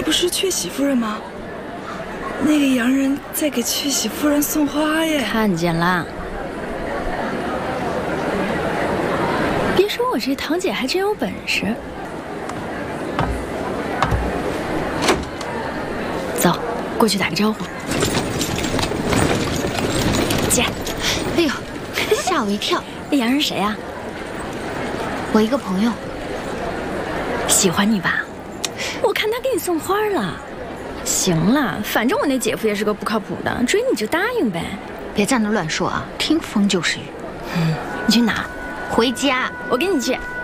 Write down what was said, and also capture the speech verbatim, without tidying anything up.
不是雀喜夫人吗？那个洋人在给雀喜夫人送花耶！ 看见了。别说我这堂姐还真有本事。走，过去打个招呼。姐， 哎呦，吓我一跳！ 那洋人谁呀？ 我一个朋友。 喜欢你吧？我看他给你送花了。行了，反正我那姐夫也是个不靠谱的，追你就答应呗。 别在那乱说啊，听风就是雨。 嗯，你去哪？ 回家。 我跟你去。